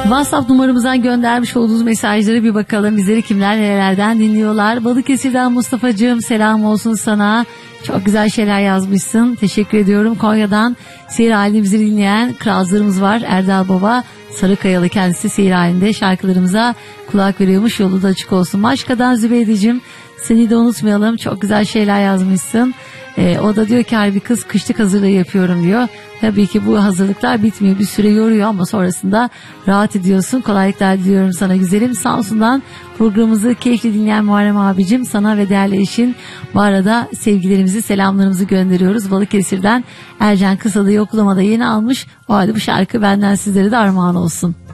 WhatsApp numaramızdan göndermiş olduğunuz mesajlara bir bakalım. Bizleri kimler nerelerden dinliyorlar. Balıkesir'den Mustafa'cığım selam olsun sana. Çok güzel şeyler yazmışsın. Teşekkür ediyorum. Konya'dan seyir halimizi dinleyen krazlarımız var. Erdal Baba Sarıkayalı, kendisi seyir halinde şarkılarımıza kulak veriyormuş. Yolu da açık olsun. Maşka'dan Zübeydeciğim seni de unutmayalım. Çok güzel şeyler yazmışsın. O da diyor ki harbi kız kışlık hazırlığı yapıyorum diyor. Tabii ki bu hazırlıklar bitmiyor. Bir süre yoruyor ama sonrasında rahat ediyorsun. Kolaylıklar diliyorum sana güzelim. Samsun'dan programımızı keyifli dinleyen Muharrem abicim sana ve değerli eşin bu arada sevgilerimizi, selamlarımızı gönderiyoruz. Balıkesir'den Ercan Kısalı'yı okulamada yeni almış. O halde bu şarkı benden sizlere de armağan olsun.